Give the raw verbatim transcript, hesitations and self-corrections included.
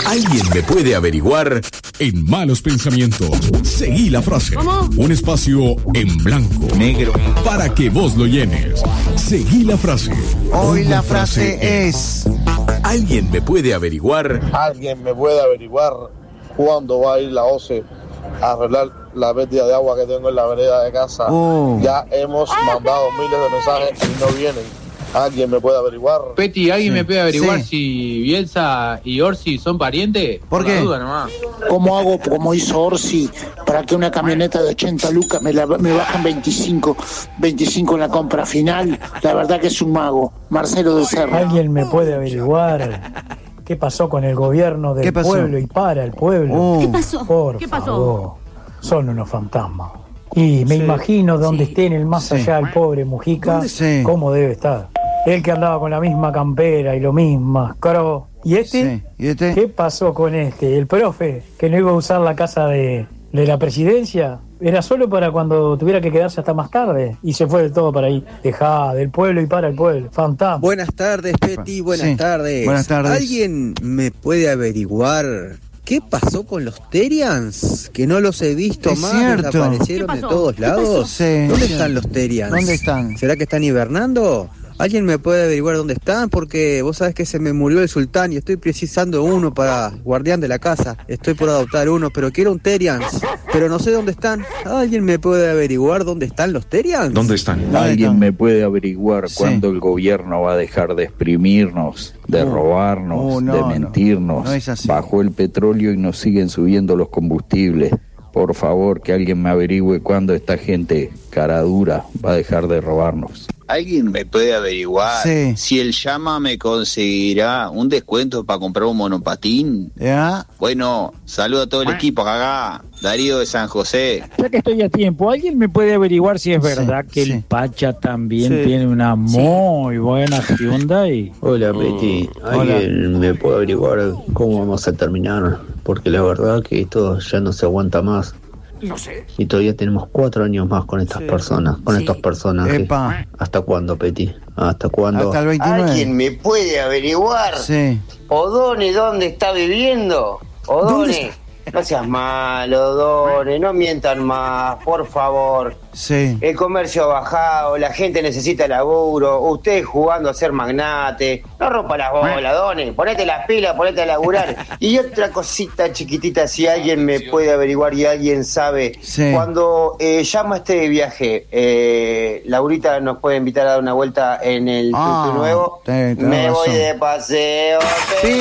¿Alguien me puede averiguar? En Malos Pensamientos, seguí la frase. ¿Cómo? Un espacio en blanco, negro, para que vos lo llenes. Seguí la frase. Hoy Una la frase es... ¿Alguien me puede averiguar? ¿Alguien me puede averiguar cuándo va a ir la O C E a arreglar la pérdida de agua que tengo en la vereda de casa? Oh. Ya hemos mandado miles de mensajes y no vienen. ¿Alguien me puede averiguar? Peti, ¿alguien Sí, me puede averiguar sí. si Bielsa y Orsi son parientes? ¿Por qué? La duda nomás. ¿Cómo hago, como hizo Orsi, para que una camioneta de ochenta lucas me, la, me bajan veinticinco, veinticinco en la compra final? La verdad que es un mago. Marcelo de Serra. ¿Alguien me puede averiguar qué pasó con el gobierno ¿Qué del pasó? pueblo y para el pueblo? Oh. ¿Qué pasó? Por ¿Qué pasó? favor, son unos fantasmas. Y me Sí. imagino donde Sí. esté en el más Sí. allá el pobre Mujica, ¿Dónde? Sí. cómo debe estar. Él que andaba con la misma campera y lo mismo, caro. ¿Y este? Sí. ¿Y este? ¿Qué pasó con este? El profe, que no iba a usar la casa de, de la presidencia, era solo para cuando tuviera que quedarse hasta más tarde. Y se fue del todo para ahí. Dejá, del pueblo y para el pueblo. Fantasma. Buenas tardes, Peti, buenas Sí. tardes. Buenas tardes. ¿Alguien me puede averiguar qué pasó con los Terians? Que no los he visto Es más, cierto. desaparecieron ¿Qué de pasó? todos ¿Qué pasó? lados. Sí. ¿Dónde Sí. están los Terians? ¿Dónde están? ¿Será que están hibernando? ¿Alguien me puede averiguar dónde están? Porque vos sabés que se me murió el sultán y estoy precisando uno para guardián de la casa. Estoy por adoptar uno, pero quiero un Terians. Pero no sé dónde están. ¿Alguien me puede averiguar dónde están los Terians? ¿Dónde están? ¿Dónde ¿Alguien están? me puede averiguar Sí. cuándo el gobierno va a dejar de exprimirnos, de Uh, robarnos, uh, no, de no. mentirnos? No es así. Bajó el petróleo y nos siguen subiendo los combustibles. Por favor, que alguien me averigüe cuándo esta gente cara dura va a dejar de robarnos. ¿Alguien me puede averiguar Sí. si el llama me conseguirá un descuento para comprar un monopatín? ¿Ya? Bueno, saludo a todo el equipo acá, Darío de San José. Ya que estoy a tiempo, ¿alguien me puede averiguar si es Sí, verdad que sí. el Pacha también Sí. tiene una muy buena Hyundai? Hola, Peti. ¿Alguien me puede averiguar cómo vamos a terminar? Porque la verdad que esto ya no se aguanta más. No sé. Y todavía tenemos cuatro años más con estas Sí. personas, con Sí. estos personajes. Epa. ¿Hasta cuándo, Peti? ¿Hasta cuándo? Hasta el veintinueve. ¿Alguien me puede averiguar? Sí. ¿Odone dónde está viviendo? ¿Dónde Odone, no seas malo, Odone, no mientan más, por favor. Sí. El comercio ha bajado, la gente necesita laburo, usted jugando a ser magnate. No rompa las bolas, Odone, ponete las pilas, ponete a laburar. Y otra cosita chiquitita, si alguien me puede averiguar y alguien sabe, Sí. cuando eh, llama este viaje, eh, Laurita nos puede invitar a dar una vuelta en el Ah, tutu nuevo. tenés Me voy razón. de paseo.